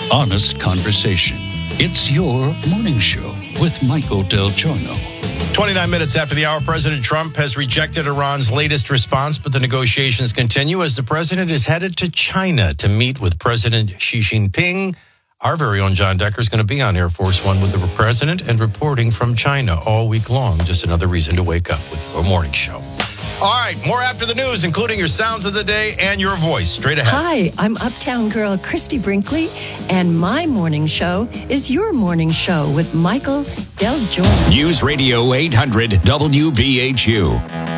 honest conversation. It's your morning show with Michael Del Giorno. 29 minutes after the hour, President Trump has rejected Iran's latest response, but the negotiations continue as the president is headed to China to meet with President Xi Jinping. Our very own John Decker is going to be on Air Force One with the president and reporting from China all week long. Just another reason to wake up with your morning show. All right, more after the news, including your sounds of the day and your voice. Straight ahead. Hi, I'm Uptown Girl Christy Brinkley, and my morning show is your morning show with Michael Del Giorno. News Radio 800 WVHU.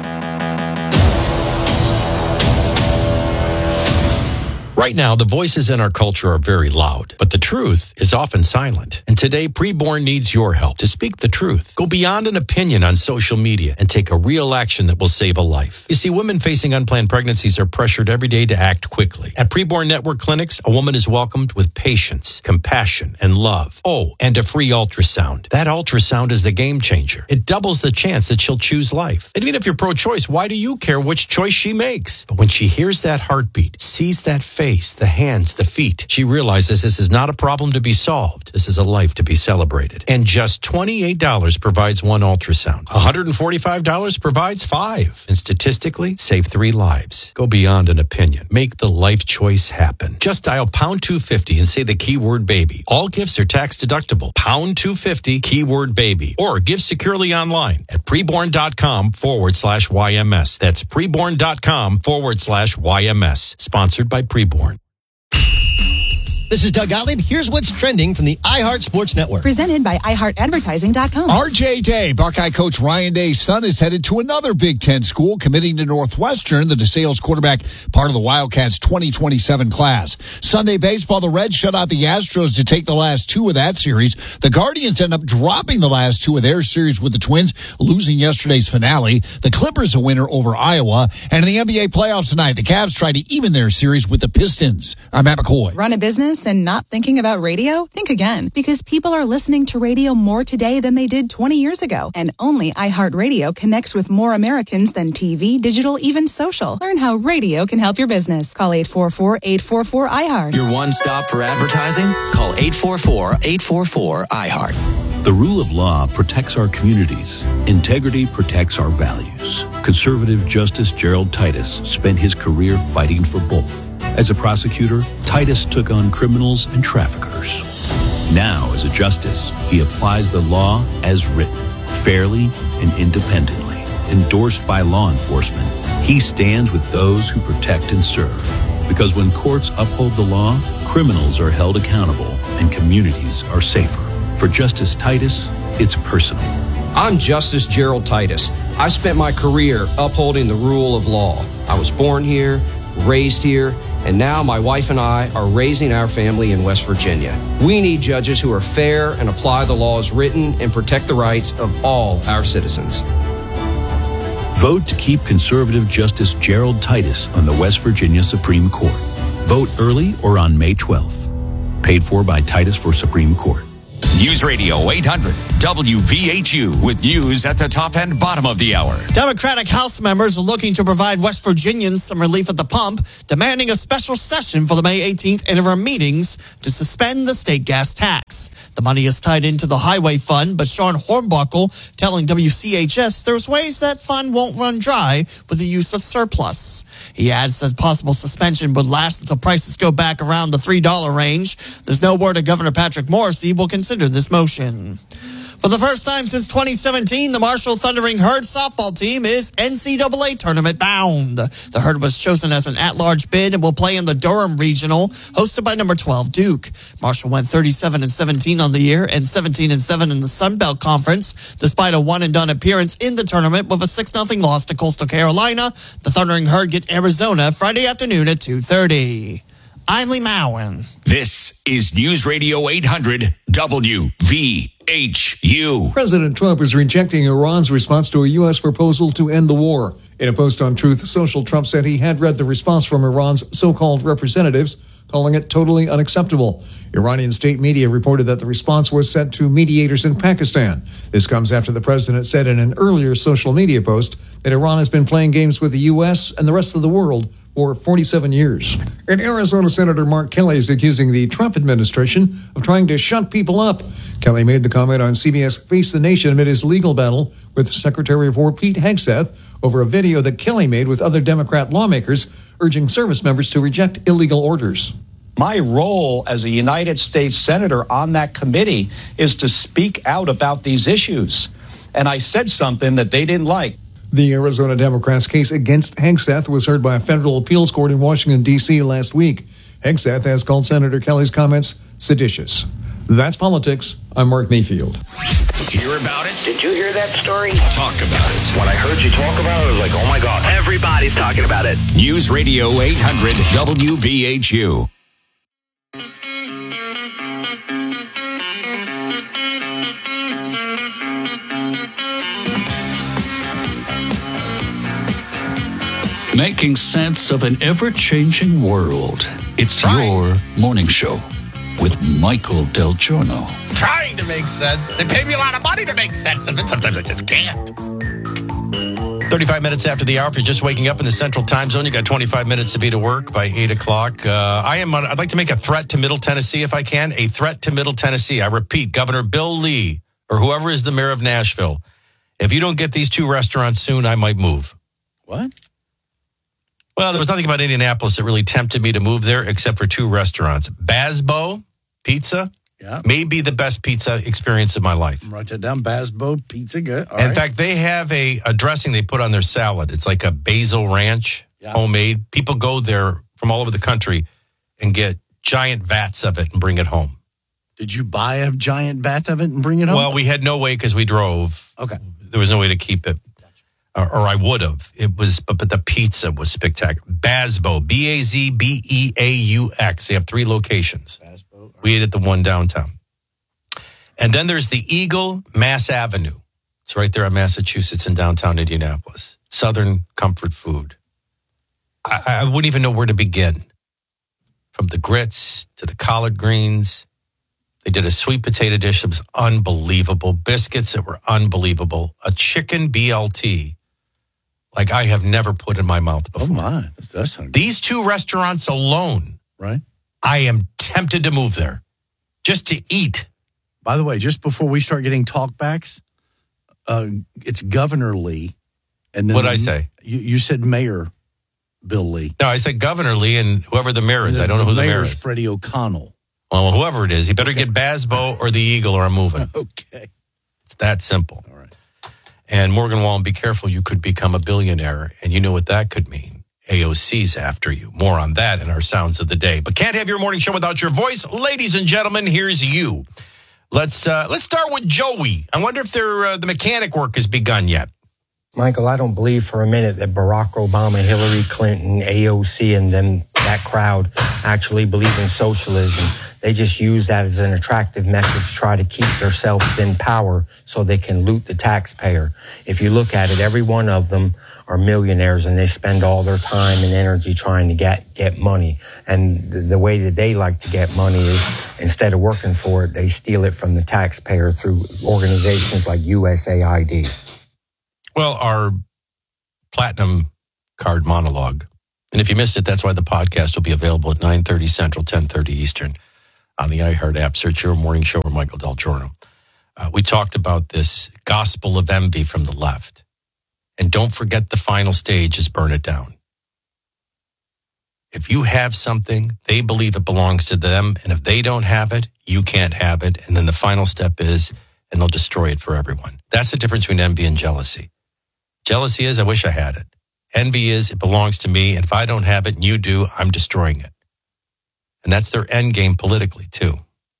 Right now, the voices in our culture are very loud, but the truth is often silent. And today, Preborn needs your help to speak the truth. Go beyond an opinion on social media and take a real action that will save a life. You see, women facing unplanned pregnancies are pressured every day to act quickly. At Preborn Network Clinics, a woman is welcomed with patience, compassion, and love. Oh, and a free ultrasound. That ultrasound is the game changer. It doubles the chance that she'll choose life. And even if you're pro-choice, why do you care which choice she makes? But when she hears that heartbeat, sees that face, the hands, the feet, she realizes this is not a problem to be solved. This is a life to be celebrated. And just $28 provides one ultrasound. $145 provides 5. And statistically, save 3 lives. Go beyond an opinion. Make the life choice happen. Just dial pound 250 and say the keyword baby. All gifts are tax deductible. Pound 250 keyword baby. Or give securely online at preborn.com/YMS. That's preborn.com/YMS. Sponsored by Preborn. This is Doug Gottlieb. Here's what's trending from the iHeart Sports Network. Presented by iHeartAdvertising.com. RJ Day, Buckeye coach Ryan Day's son, is headed to another Big Ten school, committing to Northwestern. The DeSales quarterback, part of the Wildcats 2027 class. Sunday baseball, the Reds shut out the Astros to take the last 2 of that series. The Guardians end up dropping the last 2 of their series with the Twins, losing yesterday's finale. The Clippers a winner over Iowa. And in the NBA playoffs tonight, the Cavs try to even their series with the Pistons. I'm Matt McCoy. Run a business and not thinking about radio? Think again, because people are listening to radio more today than they did 20 years ago. And only iHeartRadio connects with more Americans than TV, digital, even social. Learn how radio can help your business. Call 844-844-iHeart. Your one stop for advertising? Call 844-844-iHeart. The rule of law protects our communities. Integrity protects our values. Conservative Justice Gerald Titus spent his career fighting for both. As a prosecutor, Titus took on criminals and traffickers. Now, as a justice, he applies the law as written, fairly and independently. Endorsed by law enforcement, he stands with those who protect and serve. Because when courts uphold the law, criminals are held accountable and communities are safer. For Justice Titus, it's personal. I'm Justice Gerald Titus. I spent my career upholding the rule of law. I was born here, raised here, and now my wife and I are raising our family in West Virginia. We need judges who are fair and apply the laws written and protect the rights of all our citizens. Vote to keep conservative Justice Gerald Titus on the West Virginia Supreme Court. Vote early or on May 12th. Paid for by Titus for Supreme Court. News Radio 800 WVHU with news at the top and bottom of the hour. Democratic House members are looking to provide West Virginians some relief at the pump, demanding a special session for the May 18th interim meetings to suspend the state gas tax. The money is tied into the highway fund, but Sean Hornbuckle telling WCHS there's ways that fund won't run dry with the use of surplus. He adds that possible suspension would last until prices go back around the $3 range. There's no word that Governor Patrick Morrisey will consider this motion. For the first time since 2017, the Marshall Thundering Herd softball team is NCAA tournament bound. The Herd was chosen as an at-large bid and will play in the Durham Regional, hosted by number 12 Duke. Marshall went 37-17 on the year and 17-7 in the Sun Belt Conference, despite a one-and-done appearance in the tournament with a 6-0 loss to Coastal Carolina. The Thundering Herd get Arizona Friday afternoon at 2:30. I'm Lee Mowen. This is News Radio 800 WVHU. President Trump is rejecting Iran's response to a U.S. proposal to end the war. In a post on Truth Social, Trump said he had read the response from Iran's so-called representatives, calling it totally unacceptable. Iranian state media reported that the response was sent to mediators in Pakistan. This comes after the president said in an earlier social media post that Iran has been playing games with the U.S. and the rest of the world for 47 years. And Arizona Senator Mark Kelly is accusing the Trump administration of trying to shut people up. Kelly made the comment on CBS Face the Nation amid his legal battle with Secretary of War Pete Hegseth over a video that Kelly made with other Democrat lawmakers urging service members to reject illegal orders. My role as a United States Senator on that committee is to speak out about these issues. And I said something that they didn't like. The Arizona Democrats' case against Hegseth was heard by a federal appeals court in Washington, D.C. last week. Hegseth has called Senator Kelly's comments seditious. That's politics. I'm Mark Mayfield. Hear about it? Did you hear that story? Talk about it. When I heard you talk about it, I was like, oh my God, everybody's talking about it. News Radio 800 WVHU. Making sense of an ever-changing world. It's your morning show with Michael Del Giorno. Trying to make sense. They pay me a lot of money to make sense of it. Sometimes I just can't. 35 minutes after the hour. If you're just waking up in the Central Time Zone, you got 25 minutes to be to work by 8 o'clock. I'd like to make a threat to Middle Tennessee if I can. A threat to Middle Tennessee. I repeat, Governor Bill Lee, or whoever is the mayor of Nashville, if you don't get these two restaurants soon, I might move. What? Well, there was nothing about Indianapolis that really tempted me to move there except for two restaurants. Basbo Pizza may be the best pizza experience of my life. Write that down. Basbo Pizza, good. In fact, they have a dressing they put on their salad. It's like a basil ranch, homemade. People go there from all over the country and get giant vats of it and bring it home. Did you buy a giant vat of it and bring it home? Well, we had no way because we drove. Okay. There was no way to keep it. Or I would have. It was, but the pizza was spectacular. Basbo, Bazbeaux. They have 3 locations. Basbo, we ate at the one downtown. And then there's the Eagle, Mass Avenue. It's right there in Massachusetts in downtown Indianapolis. Southern comfort food. I wouldn't even know where to begin. From the grits to the collard greens. They did a sweet potato dish that was unbelievable. Biscuits that were unbelievable. A chicken BLT. Like I have never put in my mouth before. Oh, my. That's hungry. These 2 restaurants alone, right? I am tempted to move there just to eat. By the way, just before we start getting talkbacks, it's Governor Lee. And then what did I say? You said Mayor Bill Lee. No, I said Governor Lee and whoever the mayor is. I don't know who the mayor is. Freddie O'Connell. Well, whoever it is, he better get Basbo or the Eagle or I'm moving. Okay. It's that simple. All right. And Morgan Wallen, be careful. You could become a billionaire. And you know what that could mean. AOC's after you. More on that in our Sounds of the Day. But can't have your morning show without your voice. Ladies and gentlemen, here's you. Let's start with Joey. I wonder if the mechanic work has begun yet. Michael, I don't believe for a minute that Barack Obama, Hillary Clinton, AOC, and that crowd actually believe in socialism. They just use that as an attractive message to try to keep themselves in power so they can loot the taxpayer. If you look at it, every one of them are millionaires and they spend all their time and energy trying to get money. And the way that they like to get money is instead of working for it, they steal it from the taxpayer through organizations like USAID. Well, our platinum card monologue. And if you missed it, that's why the podcast will be available at 9:30 Central, 10:30 Eastern on the iHeart app. Search Your Morning Show or Michael Del Giorno. We talked about this gospel of envy from the left. And don't forget the final stage is burn it down. If you have something, they believe it belongs to them. And if they don't have it, you can't have it. And then the final step is, and they'll destroy it for everyone. That's the difference between envy and jealousy. Jealousy is, I wish I had it. Envy is, it belongs to me. And if I don't have it and you do, I'm destroying it. And that's their end game politically, too.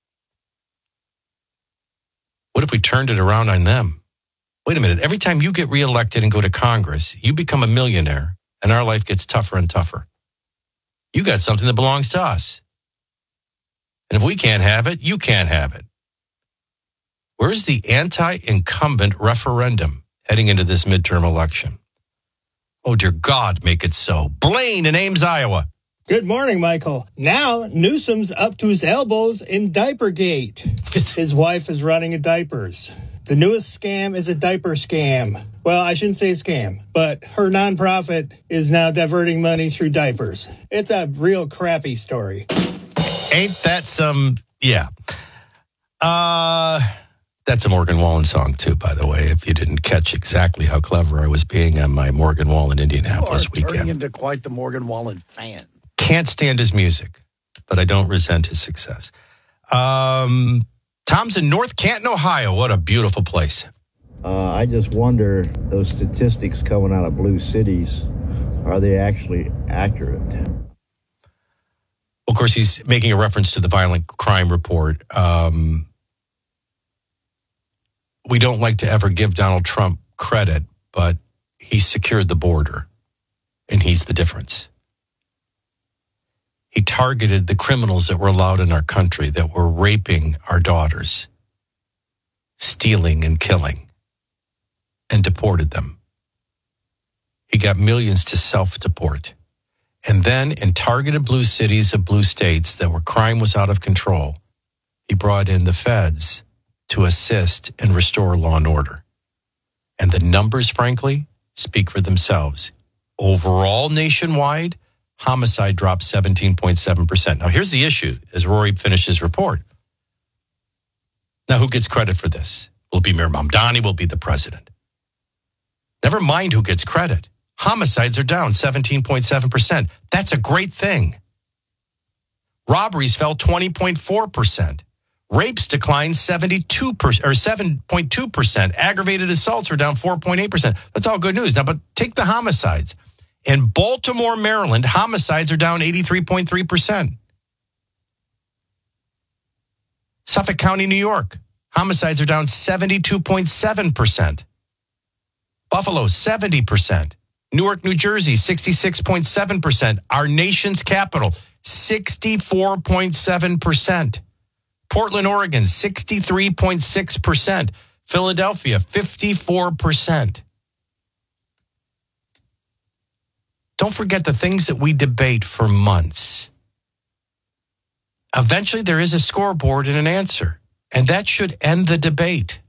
What if we turned it around on them? Wait a minute. Every time you get reelected and go to Congress, you become a millionaire, and our life gets tougher and tougher. You got something that belongs to us. And if we can't have it, you can't have it. Where's the anti-incumbent referendum heading into this midterm election? Oh, dear God, make it so. Blaine in Ames, Iowa. Good morning, Michael. Now, Newsom's up to his elbows in Diapergate. His wife is running in diapers. The newest scam is a diaper scam. Well, I shouldn't say scam, but her nonprofit is now diverting money through diapers. It's a real crappy story. Ain't that some... Yeah. That's a Morgan Wallen song, too, by the way, if you didn't catch exactly how clever I was being on my Morgan Wallen Indianapolis weekend. Turning into quite the Morgan Wallen fan. Can't stand his music, but I don't resent his success. Tom's in North Canton, Ohio. What a beautiful place. I just wonder, those statistics coming out of blue cities, are they actually accurate? Of course, he's making a reference to the violent crime report. We don't like to ever give Donald Trump credit, but he secured the border, and he's the difference. He targeted the criminals that were allowed in our country that were raping our daughters, stealing and killing, and deported them. He got millions to self-deport. And then in targeted blue cities of blue states that where crime was out of control, he brought in the feds to assist and restore law and order. And the numbers, frankly, speak for themselves. Overall, nationwide, homicide dropped 17.7%. Now, here's the issue as Rory finished his report. Now, who gets credit for this? Will it be Mayor Mamdani? Will it be the president? Never mind who gets credit. Homicides are down 17.7%. That's a great thing. Robberies fell 20.4%. Rapes declined 7.2%. Aggravated assaults were down 4.8%. That's all good news. Now, but take the homicides. In Baltimore, Maryland, homicides are down 83.3%. Suffolk County, New York, homicides are down 72.7%. Buffalo, 70%. Newark, New Jersey, 66.7%. Our nation's capital, 64.7%. Portland, Oregon, 63.6%. Philadelphia, 54%. Don't forget the things that we debate for months. Eventually, there is a scoreboard and an answer, and that should end the debate.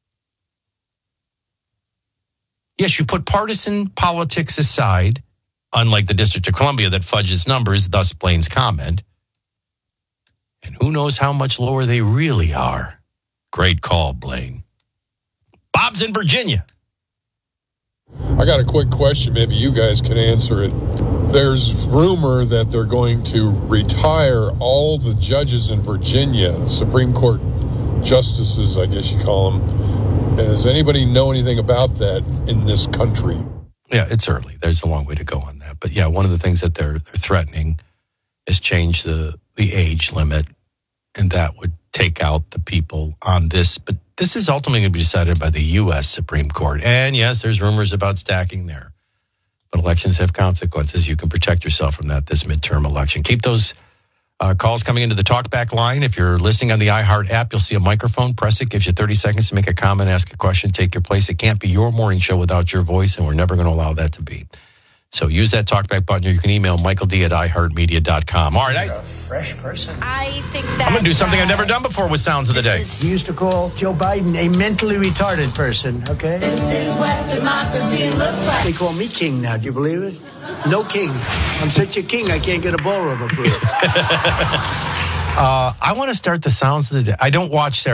Yes, you put partisan politics aside, unlike the District of Columbia that fudges numbers, thus Blaine's comment. And who knows how much lower they really are. Great call, Blaine. Bob's in Virginia. I got a quick question. Maybe you guys can answer it. There's rumor that they're going to retire all the judges in Virginia, Supreme Court justices, I guess you call them. Does anybody know anything about that in this country? Yeah, it's early. There's a long way to go on that. But yeah, one of the things that they're threatening is change the age limit, and that would take out the people on this. But this is ultimately going to be decided by the U.S. Supreme Court. And yes, there's rumors about stacking there. But elections have consequences. You can protect yourself from that this midterm election. Keep those calls coming into the TalkBack line. If you're listening on the iHeart app, you'll see a microphone. Press it. Gives you 30 seconds to make a comment, ask a question, take your place. It can't be your morning show without your voice, and we're never going to allow that to be. So use that TalkBack button, or you can email michaeld@iheartmedia.com. All right. You're a fresh person. I think that I'm going to do something I've never done before with Sounds of the Day. We used to call Joe Biden a mentally retarded person, okay? This is what democracy looks like. They call me king now. Do you believe it? No king. I'm such a king, I can't get a ballroom approved. I want to start the Sounds of the Day. I don't watch Saturday